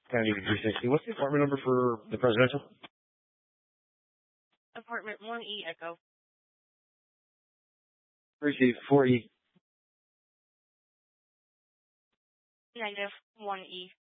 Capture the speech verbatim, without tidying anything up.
Kennedy three sixty. What's the apartment number for the presidential? Apartment one E Echo. Receive four E. Negative one E.